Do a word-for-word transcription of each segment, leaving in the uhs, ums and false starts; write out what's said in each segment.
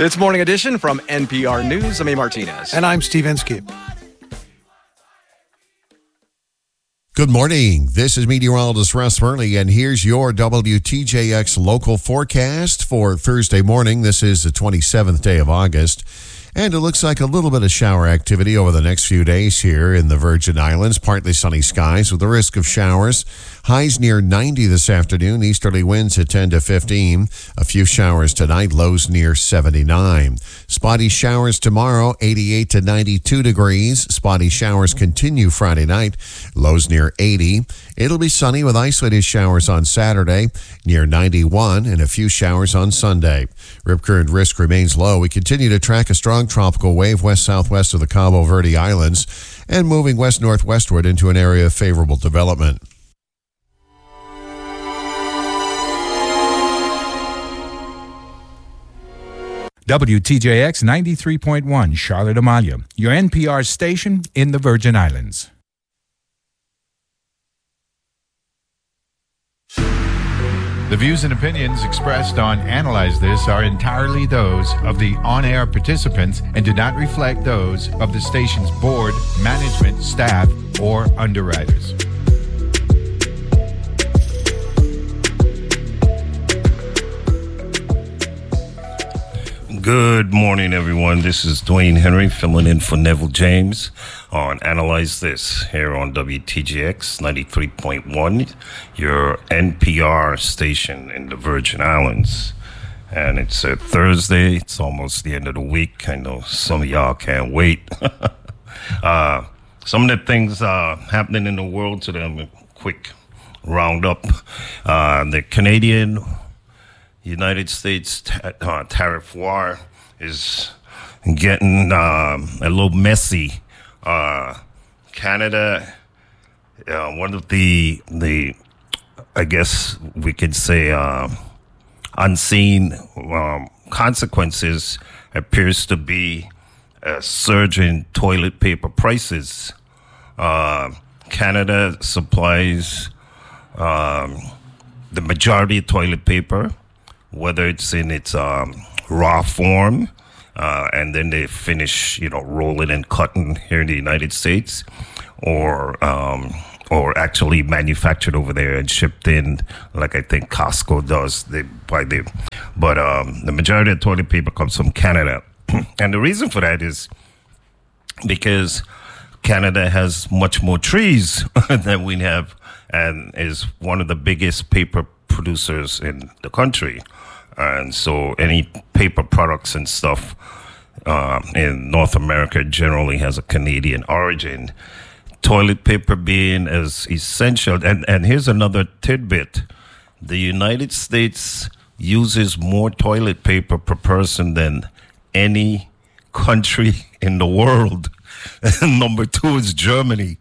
It's Morning Edition from N P R News. I'm A. Martinez. And I'm Steve Inskeep. Good morning. This is meteorologist Russ Burnley, and here's your W T J X local forecast for Thursday morning. This is the twenty-seventh day of August, and it looks like a little bit of shower activity over the next few days here in the Virgin Islands. Partly sunny skies with the risk of showers. Highs near ninety this afternoon. Easterly winds at ten to fifteen. A few showers tonight. Lows near seventy-nine. Spotty showers tomorrow. eighty-eight to ninety-two degrees. Spotty showers continue Friday night. Lows near eighty. It'll be sunny with isolated showers on Saturday. Near ninety-one. And a few showers on Sunday. Rip current risk remains low. We continue to track a strong tropical wave west-southwest of the Cabo Verde Islands and moving west-northwestward into an area of favorable development. W T J X ninety-three point one, Charlotte Amalia, your N P R station in the Virgin Islands. The views and opinions expressed on Analyze This are entirely those of the on-air participants and do not reflect those of the station's board, management, staff, or underwriters. Good morning, everyone. This is Dwayne Henry filling in for Neville James on Analyze This here on W T J X ninety-three point one, your N P R station in the Virgin Islands. And it's a Thursday. It's almost the end of the week. I know some of y'all can't wait. uh, some of the things uh, happening in the world today, I'm a quick roundup. Uh, the Canadian United States ta- uh, tariff war is getting um, a little messy. Uh, Canada, uh, one of the the I guess we could say uh, unseen um, consequences appears to be a surge in toilet paper prices. Uh, Canada supplies um, the majority of toilet paper, whether it's in its um, raw form, uh, and then they finish, you know, rolling and cutting here in the United States, or um, or actually manufactured over there and shipped in, like I think Costco does. They buy the, but um, the majority of toilet paper comes from Canada, and the reason for that is because Canada has much more trees than we have, and is one of the biggest paper producers in the country. And so any paper products and stuff uh, in North America generally has a Canadian origin. Toilet paper being as essential. And, and here's another tidbit. The United States uses more toilet paper per person than any country in the world. Number two is Germany.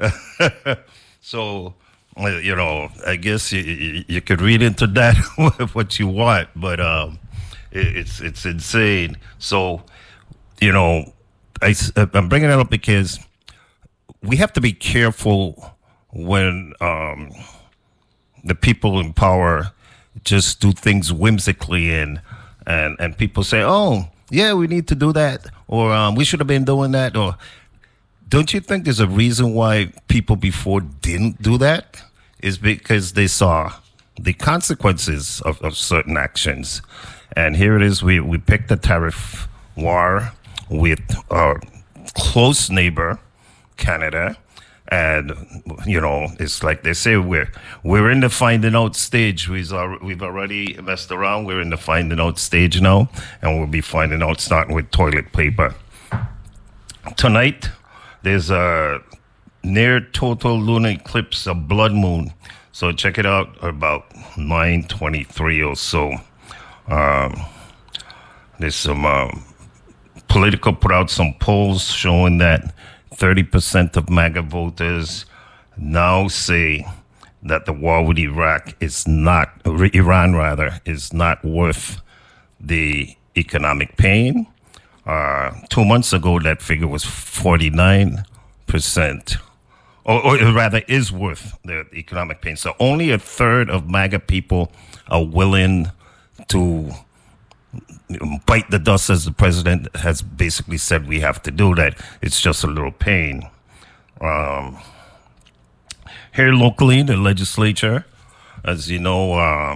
So, you know, I guess you, you, you could read into that what you want, but um, it, it's it's insane. So, you know, I, I'm bringing that up because we have to be careful when um, the people in power just do things whimsically, and and, and people say, oh, yeah, we need to do that, or um, we should have been doing that, or don't you think there's a reason why people before didn't do that? Is because they saw the consequences of, of certain actions. And here it is, we, we picked a tariff war with our close neighbor, Canada. And, you know, it's like they say, we're we're in the finding out stage. We've already, we've already messed around. We're in the finding out stage now. And we'll be finding out starting with toilet paper. Tonight, there's a near total lunar eclipse of blood moon. So check it out about nine twenty-three or so. Um, there's some um, Politico put out some polls showing that thirty percent of MAGA voters now say that the war with Iraq is not, Iran rather, is not worth the economic pain. Uh, two months ago, that figure was forty-nine percent. Or, or rather is worth the economic pain. So only a third of MAGA people are willing to bite the dust, as the president has basically said we have to do that. It's just a little pain. Um, here locally, the legislature, as you know, uh,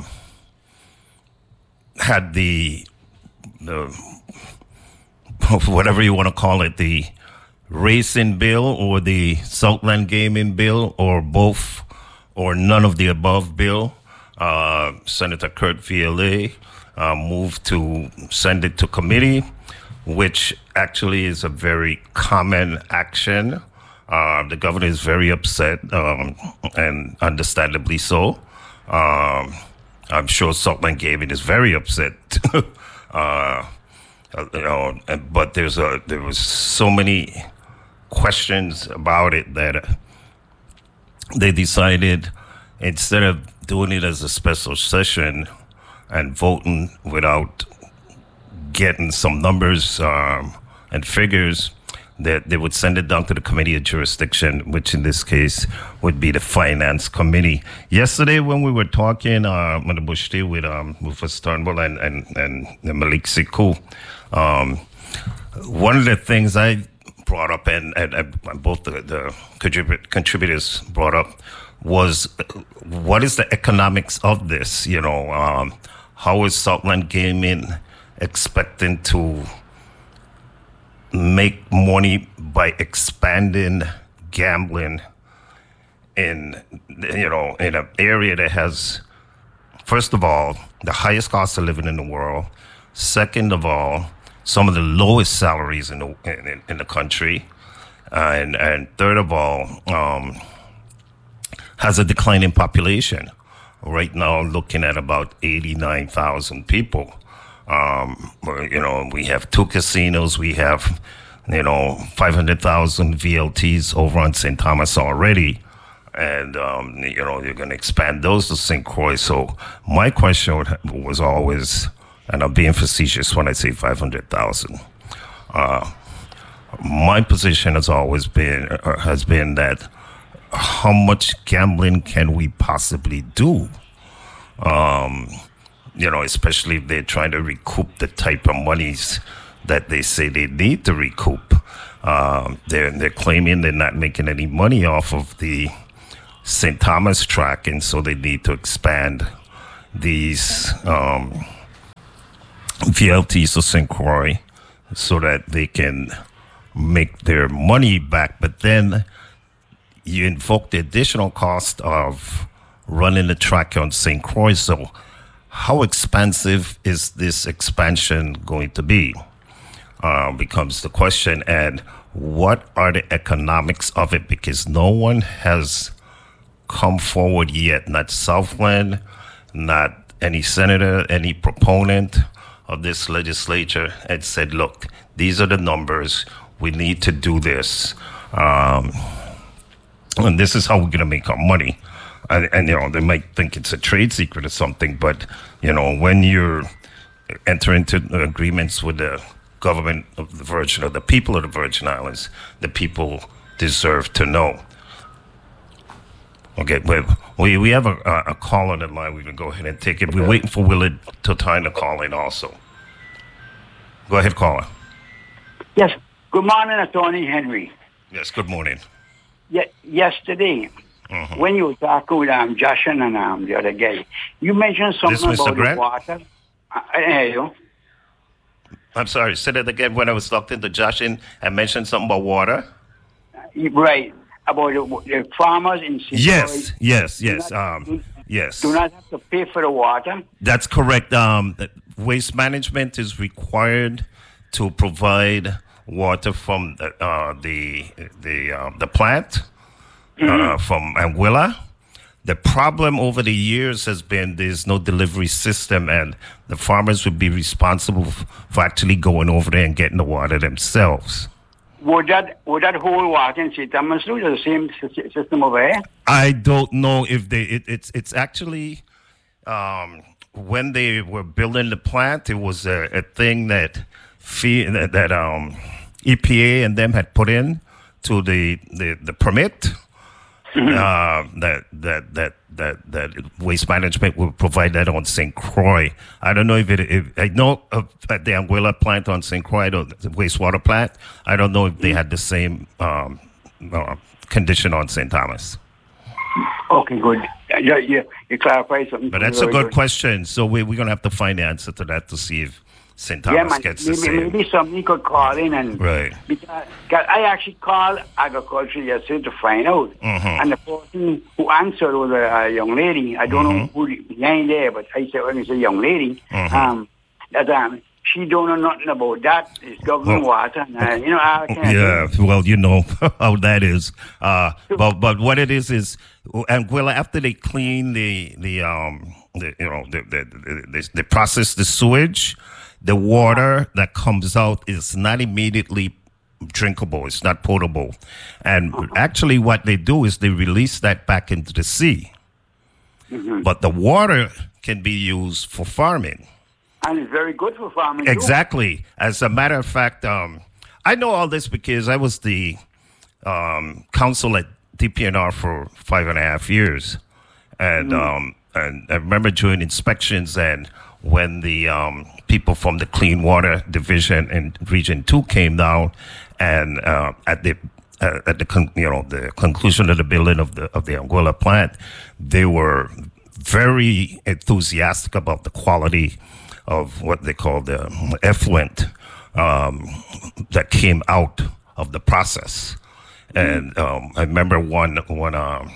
had the, the whatever you want to call it, the racing bill or the Southland gaming bill, or both, or none of the above bill. Uh, Senator Kurt Viale uh, moved to send it to committee, which actually is a very common action. Uh, the governor is very upset, um, and understandably so. Um, I'm sure Southland Gaming is very upset. uh, you know, but there's a there was so many questions about it that uh, they decided, instead of doing it as a special session and voting without getting some numbers um, and figures, that they would send it down to the committee of jurisdiction, which in this case would be the finance committee. Yesterday, when we were talking uh, on the Bush Tea with um, Rufus Turnbull and, and, and Malik Siku, um, one of the things I brought up, and, and, and both the, the contribut- contributors brought up, was what is the economics of this? You know, um, how is Southland Gaming expecting to make money by expanding gambling in, you know, in an area that has, first of all, the highest cost of living in the world. Second of all, some of the lowest salaries in the in, in the country, uh, and and third of all, um, has a declining population. Right now, looking at about eighty-nine thousand people. Um, you know, we have two casinos. We have, you know, five hundred thousand V L Ts over on Saint Thomas already. And, um, you know, you're going to expand those to Saint Croix. So my question was always, and I'm being facetious when I say five hundred thousand. Uh, my position has always been, uh, has been that how much gambling can we possibly do? Um, You know, especially if they're trying to recoup the type of monies that they say they need to recoup. Um, they're, they're claiming they're not making any money off of the Saint Thomas track, and so they need to expand these um, V L Ts to Saint Croix so that they can make their money back. But then you invoke the additional cost of running the track on Saint Croix. So how expensive is this expansion going to be? Uh, becomes the question. And what are the economics of it? Because no one has come forward yet, not Southland, not any senator, any proponent of this legislature, and said, look, these are the numbers. We need to do this. Um, and this is how we're going to make our money. And, and, you know, they might think it's a trade secret or something, but, you know, when you're entering into agreements with the government of the Virgin, or the people of the Virgin Islands, the people deserve to know. Okay, we we have a, a call on the line. We can go ahead and take it. We're waiting for Willard to time to call in also. Go ahead, caller. Yes. Good morning, Attorney Henry. Yes, good morning. Ye- yesterday, mm-hmm. when you were talking with um, Josh and um, the other guy, you mentioned something this about Grant? the water. I, I hear you. I'm sorry, say that again. When I was talking to Josh, and I mentioned something about water. Right. About the, the farmers in Saint Yes, Croix yes, yes, do not, um, do, yes. do not have to pay for the water. That's correct. Um, waste management is required to provide water from the uh, the the, uh, the plant mm-hmm. uh, from Anguilla. The problem over the years has been there's no delivery system, and the farmers would be responsible f- for actually going over there and getting the water themselves. Would that would that whole water in Saint Thomas do the same system over here? I don't know if they. It, it's it's actually um, when they were building the plant, it was a, a thing that fee, that, that um, E P A and them had put in to the the, the permit. mm-hmm. uh, that that that that that Waste Management will provide that on Saint Croix. I don't know if it. If, I know of at the Anguilla plant on Saint Croix, the wastewater plant. I don't know if they had the same um, uh, condition on Saint Thomas. Okay, good. Yeah, yeah, you clarify something. But that's a good, good question. So we, we're going to have to find the answer to that to see if Saint Thomas yeah, man, gets maybe, the same. Maybe somebody could call in and... Right. Because, because I actually called agriculture yesterday to find out. Mm-hmm. And the person who answered was a, a young lady. I don't mm-hmm. know who the ain't there, but I said when it's a young lady. Mm-hmm. Um, that um, she don't know nothing about that. It's government well, water. And, uh, you know, I can't yeah, well, you know how that is. Uh, but but what it is is, Anguilla, after they clean the the um the you know the the the, the process the sewage, the water that comes out is not immediately drinkable. It's not potable, and uh-huh. actually, what they do is they release that back into the sea. Mm-hmm. But the water can be used for farming. And it's very good for farming. Exactly. Too. As a matter of fact, um, I know all this because I was the um, counsel at D P N R for five and a half years, and mm. um, and I remember doing inspections, and when the um, people from the Clean Water Division in Region Two came down, and uh, at the uh, at the con- you know the conclusion of the building of the of the Anguilla plant, they were very enthusiastic about the quality of what they call the effluent um, that came out of the process. And um, I remember one one um,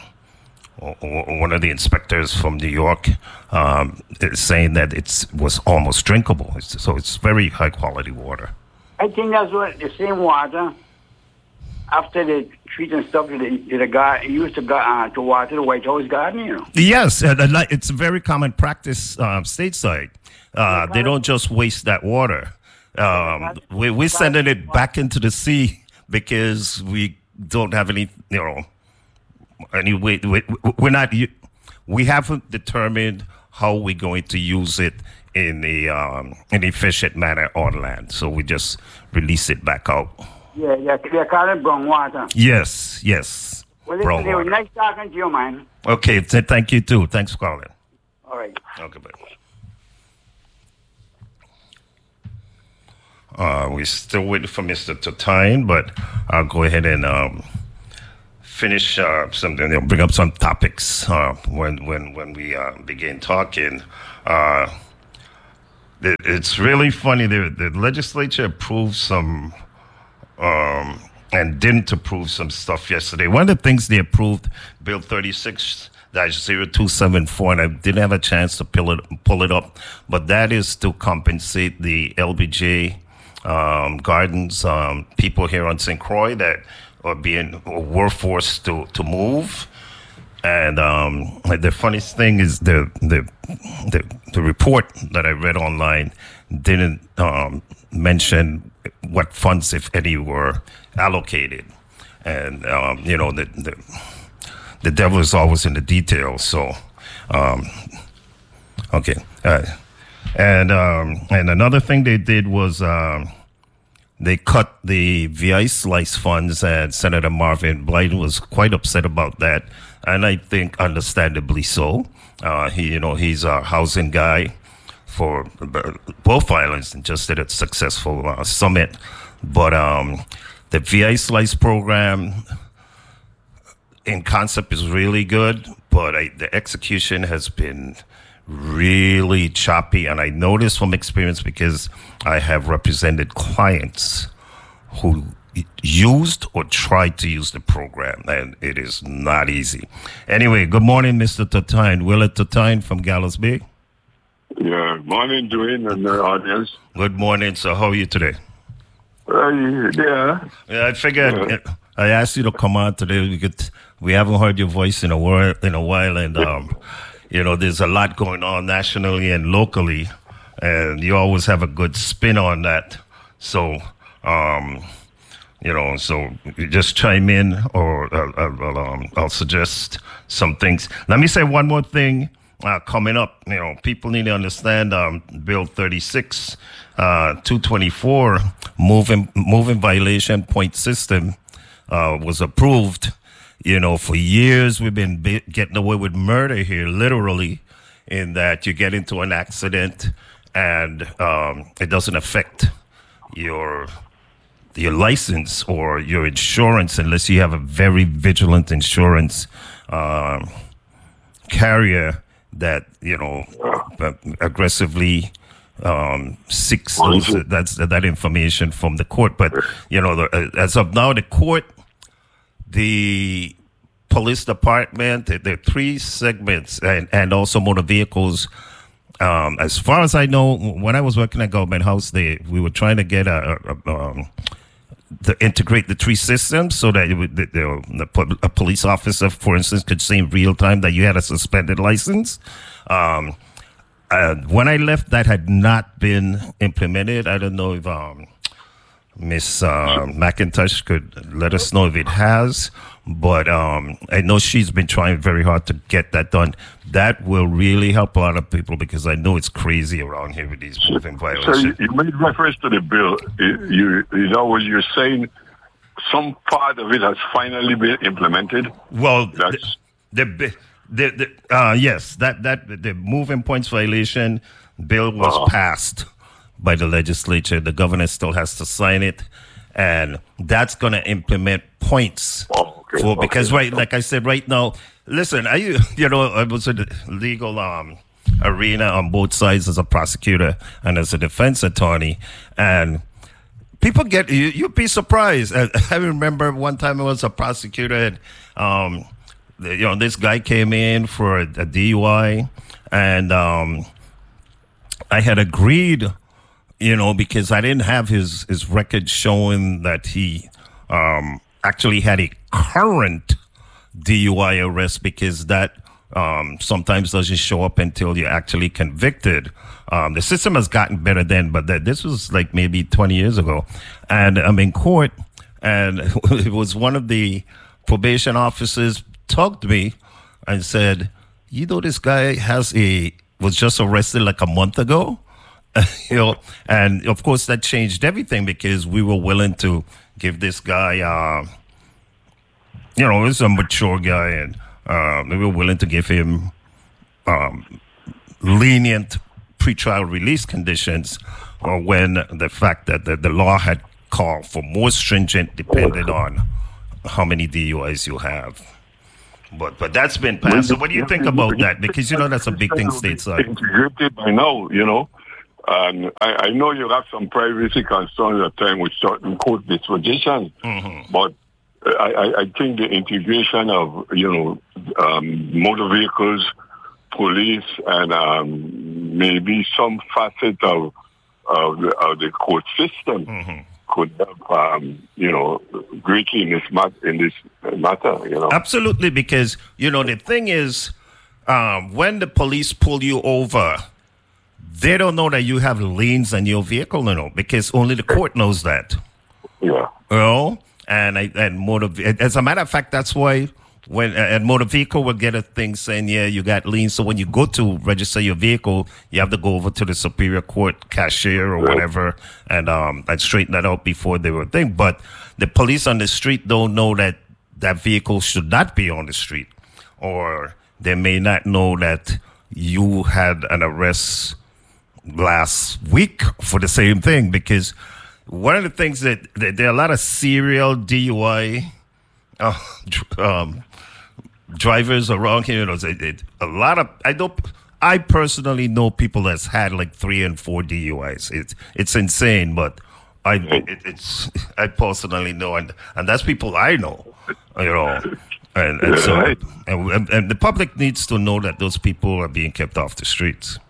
one of the inspectors from New York um, is saying that it was almost drinkable. It's, so it's very high quality water. I think that's what the same water after they treat and stuff that the, the guy used to uh, to water the White House garden. You know. Yes, uh, it's a very common practice uh, stateside. Uh, they don't just waste that water. Um, we, we're sending it back into the sea because we don't have any, you know, any way. We, we're not. We haven't determined how we're going to use it in a um, an efficient manner on land. So we just release it back out. Yeah, yeah, they call it brown water. Yes, yes. Well, listen, it was nice talking to you, man. Okay, th- thank you too. Thanks for calling. All right. Okay, bye. Uh, we're still waiting for Mister Tatine, but I'll go ahead and um, finish uh, something. They'll bring up some topics uh, when when when we uh, begin talking. Uh, it, it's really funny. The, the legislature approved some um, and didn't approve some stuff yesterday. One of the things they approved, Bill thirty-six dash zero two seven four, and I didn't have a chance to pull it pull it up, but that is to compensate the L B J. Um, gardens, um, people here on Saint Croix that are being or were forced to, to move. And um, the funniest thing is the, the the the report that I read online didn't um, mention what funds, if any, were allocated. And um, you know the, the the devil is always in the details. So, um, okay. Uh, And um, and another thing they did was um, they cut the V I Slice funds, and Senator Marvin Blyden was quite upset about that, and I think understandably so. Uh, he, you know, he's a housing guy for both islands and just did a successful uh, summit. But um, the V I Slice program in concept is really good, but I, the execution has been really choppy, and I know this from experience because I have represented clients who used or tried to use the program, and it is not easy. Anyway, good morning, Mister Tatine. Willard Tatine from Gallows Bay. Yeah, morning, Dwayne, and the audience. Good morning, sir. How are you today? Uh, yeah. Yeah, I figured yeah. I asked you to come on today because we haven't heard your voice in a while, in a while, and um. You know, there's a lot going on nationally and locally, and you always have a good spin on that. So, um, you know, so you just chime in, or uh, I'll, um, I'll suggest some things. Let me say one more thing uh, coming up. You know, people need to understand um, Bill thirty-six, uh, two twenty-four, moving moving violation point system uh, was approved. you know, for years we've been be- getting away with murder here, literally, in that you get into an accident and um, it doesn't affect your your license or your insurance unless you have a very vigilant insurance um, carrier that, you know, aggressively um, seeks those, that's, that information from the court. But, you know, the, as of now, the court, the police department, there are three segments, and, and also motor vehicles. Um, as far as I know, when I was working at Government House, they we were trying to get a, a, a um, to integrate the three systems so that it would, the, the, the, a police officer, for instance, could see in real time that you had a suspended license. Um, uh, when I left, that had not been implemented. I don't know if um, Miss uh, McIntosh could let us know if it has. But um, I know she's been trying very hard to get that done. That will really help a lot of people because I know it's crazy around here with these moving violations. So you, you made reference to the bill. You, you know, what you're saying, some part of it has finally been implemented. Well, That's... the, the, the, the uh, yes, that, that the moving points violation bill was uh-huh. passed by the legislature. The governor still has to sign it. And that's going to implement points oh, okay, for because okay. right, like I said, right now, listen, I you know I was in the legal um, arena on both sides as a prosecutor and as a defense attorney, and people get you. You'd be surprised. I, I remember one time I was a prosecutor, and um, the, you know this guy came in for a, a D U I, and um, I had agreed. You know, because I didn't have his, his record showing that he um, actually had a current D U I arrest because that um, sometimes doesn't show up until you're actually convicted. Um, the system has gotten better then, but that, this was like maybe twenty years ago. And I'm in court, and it was one of the probation officers talked to me and said, you know, this guy has a was just arrested like a month ago. You know, and of course that changed everything because we were willing to give this guy, uh, you know, he's a mature guy, and uh, we were willing to give him um, lenient pretrial release conditions, or when the fact that the, the law had called for more stringent, depending on how many D U Is you have. But but that's been passed. So what do you think about that? Because you know that's a big thing stateside. Integrated by now, you know. And I, I know you have some privacy concerns at times with certain court dispositions, mm-hmm. but I, I, I think the integration of, you know, um, motor vehicles, police, and um, maybe some facet of, of, the, of the court system mm-hmm. could help, um, you know, greatly in this, mat- in this matter, you know. Absolutely, because, you know, the thing is, um, when the police pull you over, they don't know that you have liens on your vehicle, you know, because only the court knows that. Yeah. You know? And I, and motor, as a matter of fact, that's why when a motor vehicle will get a thing saying, yeah, you got liens. So when you go to register your vehicle, you have to go over to the Superior Court cashier or whatever and um and straighten that out before they were a thing. But the police on the street don't know that that vehicle should not be on the street, or they may not know that you had an arrest last week for the same thing, because one of the things that, that there are a lot of serial D U I uh, um, drivers around here. You know, it, it, a lot of I don't. I personally know people that's had like three and four D U Is. It's it's insane, but I it, it's I personally know, and and that's people I know. You know, and, and so and, and the public needs to know that those people are being kept off the streets.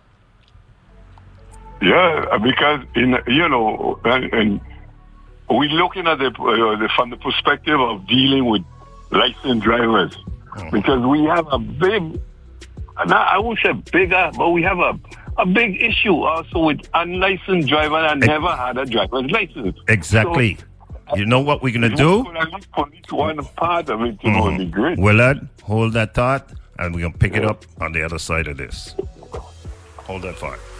Yeah, because in you know, and, and we're looking at the, uh, the from the perspective of dealing with licensed drivers, mm-hmm. because we have a big, not, I won't say bigger, but we have a a big issue also with unlicensed drivers and never had a driver's license. Exactly. So, you know what we're gonna do? Police one part of it, you know, would be great. Willard, hold that thought, and we're gonna pick it up on the other side of this. Hold that thought.